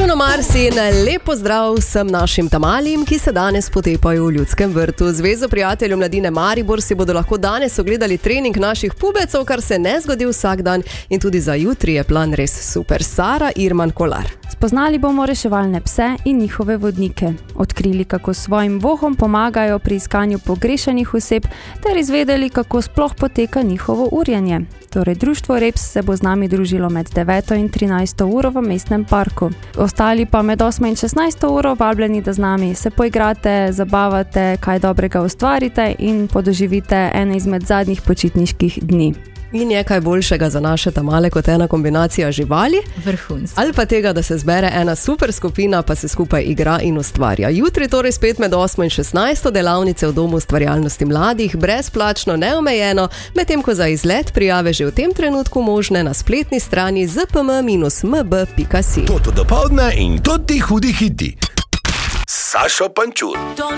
Bruno Mars in lep pozdrav vsem našim tamalim, ki se danes potepajo v Ljudskem vrtu. Zvezo prijateljev mladine Maribor si bodo lahko danes ogledali trening naših pubecov, kar se ne zgodi vsak dan, in tudi za jutri je plan res super. Sara Irman Kolar. Spoznali bomo reševalne pse in njihove vodnike, odkrili, kako svojim vohom pomagajo pri iskanju pogrešanih oseb, ter izvedeli, kako sploh poteka njihovo urjenje. Torej, društvo Reps se bo z nami družilo med 9. in 13. uro v mestnem parku. Ostali pa med 8. in 16. uro vabljeni, da z nami se poigrate, zabavate, kaj dobrega ustvarite in podoživite ene izmed zadnjih počitniških dni. In je kaj boljšega za naše tamale kot ena kombinacija živali? Vrhunsko. Ali pa tega, da se zbere ena super skupina, pa se skupaj igra in ustvarja. Jutri torej spet med 8. in 16. delavnice v Domu ustvarjalnosti mladih, brezplačno, neomejeno, medtem ko za izlet prijave že v tem trenutku možne na spletni strani zpm-mb.si. Toto dopoldne in toti hudi hiti. Sašo Pančur.